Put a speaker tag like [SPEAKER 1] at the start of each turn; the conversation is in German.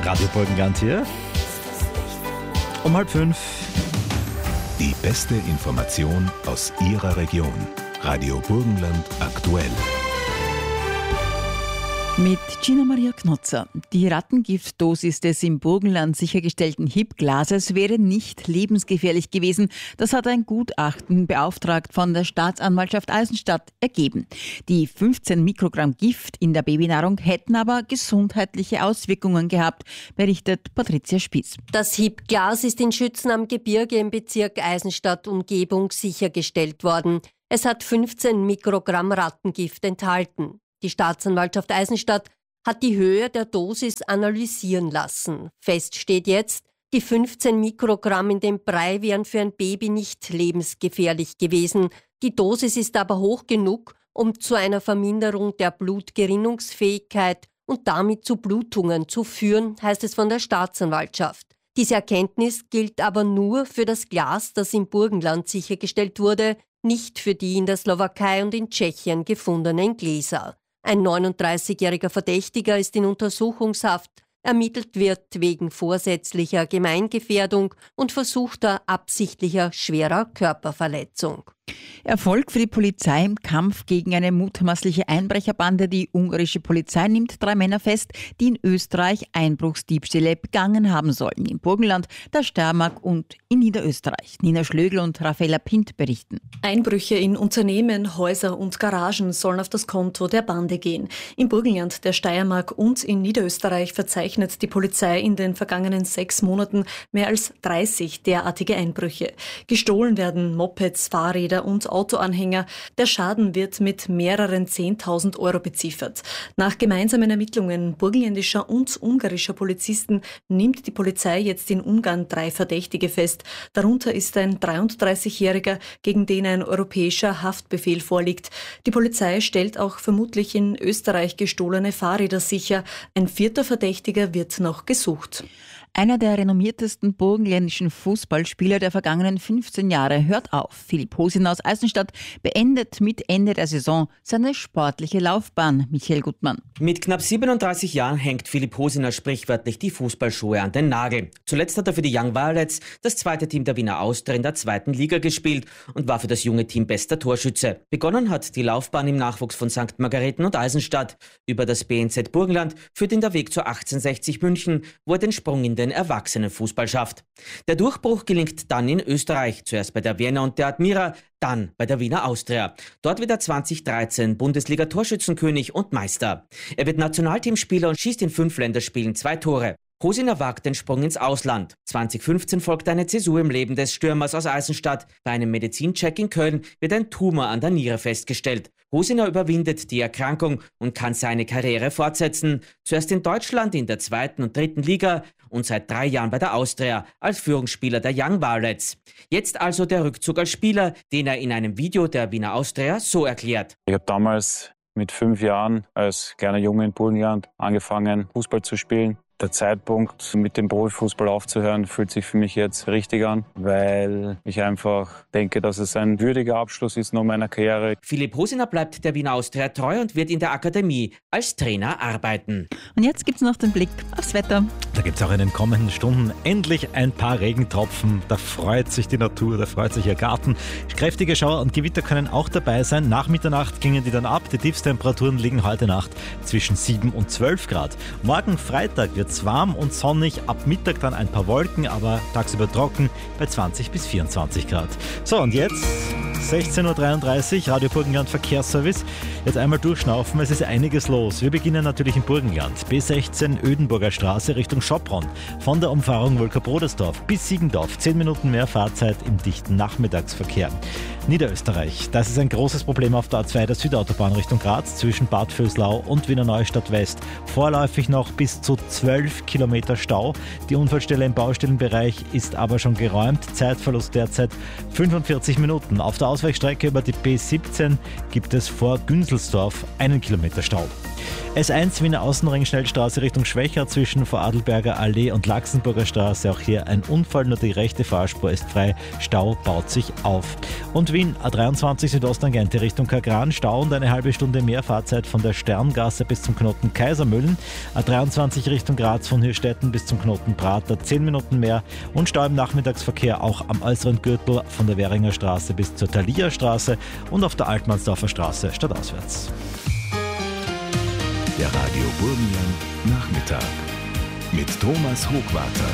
[SPEAKER 1] Radio Burgenland hier. Um 4:30.
[SPEAKER 2] Die beste Information aus Ihrer Region. Radio Burgenland aktuell.
[SPEAKER 3] Mit Gina Maria Knotzer. Die Rattengiftdosis des im Burgenland sichergestellten HIP-Glases wäre nicht lebensgefährlich gewesen. Das hat ein Gutachten beauftragt von der Staatsanwaltschaft Eisenstadt ergeben. Die 15 Mikrogramm Gift in der Babynahrung hätten aber gesundheitliche Auswirkungen gehabt, berichtet Patricia Spieß.
[SPEAKER 4] Das HIP-Glas ist in Schützen am Gebirge im Bezirk Eisenstadt-Umgebung sichergestellt worden. Es hat 15 Mikrogramm Rattengift enthalten. Die Staatsanwaltschaft Eisenstadt hat die Höhe der Dosis analysieren lassen. Fest steht jetzt, die 15 Mikrogramm in dem Brei wären für ein Baby nicht lebensgefährlich gewesen. Die Dosis ist aber hoch genug, um zu einer Verminderung der Blutgerinnungsfähigkeit und damit zu Blutungen zu führen, heißt es von der Staatsanwaltschaft. Diese Erkenntnis gilt aber nur für das Glas, das im Burgenland sichergestellt wurde, nicht für die in der Slowakei und in Tschechien gefundenen Gläser. Ein 39-jähriger Verdächtiger ist in Untersuchungshaft. Ermittelt wird wegen vorsätzlicher Gemeingefährdung und versuchter absichtlicher schwerer Körperverletzung.
[SPEAKER 3] Erfolg für die Polizei im Kampf gegen eine mutmaßliche Einbrecherbande. Die ungarische Polizei nimmt 3 Männer fest, die in Österreich Einbruchsdiebstähle begangen haben sollen. Im Burgenland, der Steiermark und in Niederösterreich. Nina Schlögl und Raffaella Pint berichten.
[SPEAKER 5] Einbrüche in Unternehmen, Häuser und Garagen sollen auf das Konto der Bande gehen. Im Burgenland, der Steiermark und in Niederösterreich verzeichnet die Polizei in den vergangenen 6 Monaten mehr als 30 derartige Einbrüche. Gestohlen werden Mopeds, Fahrräder und Autoanhänger. Der Schaden wird mit mehreren 10.000 Euro beziffert. Nach gemeinsamen Ermittlungen burgenländischer und ungarischer Polizisten nimmt die Polizei jetzt in Ungarn 3 Verdächtige fest. Darunter ist ein 33-Jähriger, gegen den ein europäischer Haftbefehl vorliegt. Die Polizei stellt auch vermutlich in Österreich gestohlene Fahrräder sicher. Ein 4. Verdächtiger wird noch gesucht.
[SPEAKER 3] Einer der renommiertesten burgenländischen Fußballspieler der vergangenen 15 Jahre hört auf. Philipp Hosiner aus Eisenstadt beendet mit Ende der Saison seine sportliche Laufbahn. Michael Gutmann.
[SPEAKER 6] Mit knapp 37 Jahren hängt Philipp Hosiner sprichwörtlich die Fußballschuhe an den Nagel. Zuletzt hat er für die Young Violets, das zweite Team der Wiener Austria, in der 2. Liga gespielt und war für das junge Team bester Torschütze. Begonnen hat die Laufbahn im Nachwuchs von St. Margareten und Eisenstadt. Über das BNZ Burgenland führt ihn der Weg zu 1860 München, wo er den Sprung in den Erwachsenenfußball schafft. Der Durchbruch gelingt dann in Österreich, zuerst bei der Vienna und der Admira, dann bei der Wiener Austria. Dort wird er 2013 Bundesliga-Torschützenkönig und Meister. Er wird Nationalteamspieler und schießt in 5 Länderspielen 2 Tore. Hosiner wagt den Sprung ins Ausland. 2015 folgt eine Zäsur im Leben des Stürmers aus Eisenstadt. Bei einem Medizincheck in Köln wird ein Tumor an der Niere festgestellt. Hosiner überwindet die Erkrankung und kann seine Karriere fortsetzen. Zuerst in Deutschland in der 2. und 3. Liga und seit 3 Jahren bei der Austria als Führungsspieler der Young Violets. Jetzt also der Rückzug als Spieler, den er in einem Video der Wiener Austria so erklärt.
[SPEAKER 7] Ich habe damals mit 5 Jahren als kleiner Junge in Burgenland angefangen, Fußball zu spielen. Der Zeitpunkt, mit dem Profifußball aufzuhören, fühlt sich für mich jetzt richtig an, weil ich einfach denke, dass es ein würdiger Abschluss ist nach meiner Karriere.
[SPEAKER 6] Philipp Hosiner bleibt der Wiener Austria treu und wird in der Akademie als Trainer arbeiten.
[SPEAKER 3] Und jetzt gibt's noch den Blick aufs Wetter.
[SPEAKER 1] Da gibt es auch in den kommenden Stunden endlich ein paar Regentropfen. Da freut sich die Natur, da freut sich ihr Garten. Kräftige Schauer und Gewitter können auch dabei sein. Nach Mitternacht klingen die dann ab. Die Tiefstemperaturen liegen heute Nacht zwischen 7 und 12 Grad. Morgen Freitag wird es warm und sonnig, ab Mittag dann ein paar Wolken, aber tagsüber trocken bei 20 bis 24 Grad. So, und jetzt 16.33 Uhr, Radio Burgenland Verkehrsservice. Jetzt einmal durchschnaufen, es ist einiges los. Wir beginnen natürlich im Burgenland. B16 Ödenburger Straße Richtung Schopron. Von der Umfahrung Wolkerbrodesdorf bis Siegendorf 10 Minuten mehr Fahrzeit im dichten Nachmittagsverkehr. Niederösterreich, das ist ein großes Problem auf der A2 der Südautobahn Richtung Graz zwischen Bad Vöslau und Wiener Neustadt West. Vorläufig noch bis zu 12 Kilometer Stau. Die Unfallstelle im Baustellenbereich ist aber schon geräumt. Zeitverlust derzeit 45 Minuten. Auf der Ausweichstrecke über die B17 gibt es vor Günzelsdorf 1 Kilometer Stau. S1 Wiener Außenring-Schnellstraße Richtung Schwächer zwischen Vorarlberger Allee und Laxenburger Straße. Auch hier ein Unfall, nur die rechte Fahrspur ist frei. Stau baut sich auf. Und Wien A23 Südosttangente Richtung Kagran. Stau und eine halbe Stunde mehr Fahrzeit von der Sterngasse bis zum Knoten Kaisermühlen. A23 Richtung Graz von Hirstetten bis zum Knoten Prater 10 Minuten mehr. Und Stau im Nachmittagsverkehr auch am äußeren Gürtel von der Währinger Straße bis zur Thalia Straße und auf der Altmannsdorfer Straße stadtauswärts.
[SPEAKER 2] Der Radio Burgenland Nachmittag mit Thomas Hochwarter.